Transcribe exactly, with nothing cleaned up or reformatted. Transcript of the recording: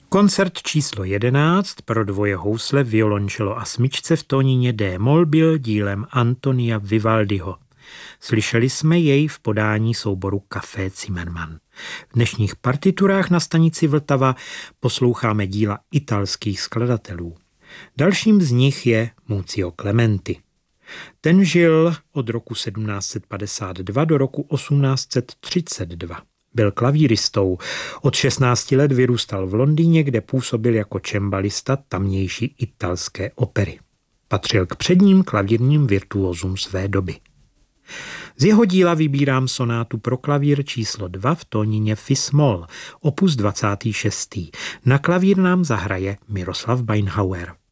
Koncert číslo jedenáct pro dvoje housle, violončelo a smyčce v tónině D-moll byl dílem Antonia Vivaldiho. Slyšeli jsme jej v podání souboru Café Zimmermann. V dnešních partiturách na stanici Vltava posloucháme díla italských skladatelů. Dalším z nich je Muzio Clementi. Ten žil od roku sedmnáct set padesát dva do roku osmnáct set třicet dva. Byl klavíristou. Od šestnácti let vyrůstal v Londýně, kde působil jako cembalista tamnější italské opery. Patřil k předním klavírním virtuózům své doby. Z jeho díla vybírám sonátu pro klavír číslo dva v tónině fis-moll, opus dvacátý šestý. Na klavír nám zahraje Miroslav Beinhauer.